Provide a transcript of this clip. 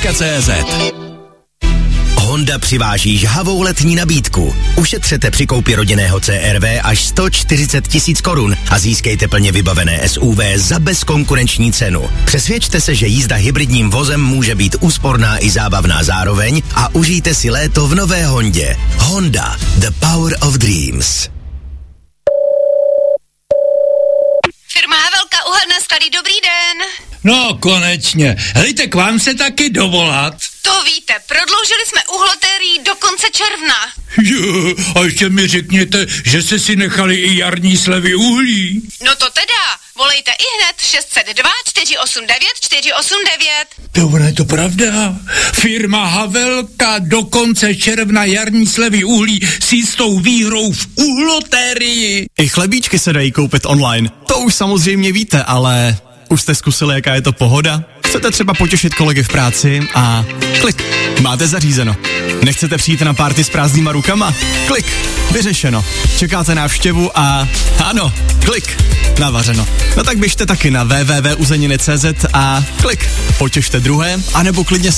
Honda.cz. Honda přiváží žhavou letní nabídku. Ušetřete při koupi rodinného CR-V až 140 000 korun a získejte plně vybavené SUV za bezkonkurenční cenu. Přesvědčte se, že jízda hybridním vozem může být úsporná i zábavná zároveň a užijte si léto v nové Hondě. Honda, the power of dreams. Firma Havelka, uhelné sklady, dobrý den. No, konečně. Helejte, k vám se taky dovolat. To víte, prodloužili jsme uhlotérii do konce června. Jo, a ještě mi řekněte, že jste si nechali i jarní slevy uhlí. No to teda, volejte ihned 602 489 489. To ono je to pravda. Firma Havelka do konce června jarní slevy uhlí s jistou výhrou v uhlotérii. I chlebíčky se dají koupit online. To už samozřejmě víte, ale už jste zkusili, jaká je to pohoda? Chcete třeba potěšit kolegy v práci a klik, máte zařízeno. Nechcete přijít na party s prázdnýma rukama? Klik, vyřešeno. Čekáte návštěvu a ano, klik, navařeno. No tak běžte taky na www.uzeniny.cz a klik, potěšte druhé, anebo klidně